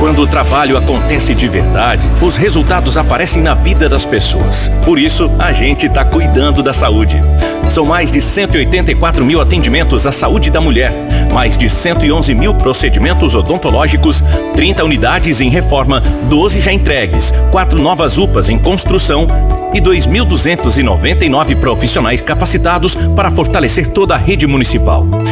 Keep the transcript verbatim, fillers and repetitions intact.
Quando o trabalho acontece de verdade, os resultados aparecem na vida das pessoas. Por isso, a gente está cuidando da saúde. São mais de cento e oitenta e quatro mil atendimentos à saúde da mulher, mais de cento e onze mil procedimentos odontológicos, trinta unidades em reforma, doze já entregues, quatro novas U P As em construção e dois mil duzentos e noventa e nove profissionais capacitados para fortalecer toda a rede municipal.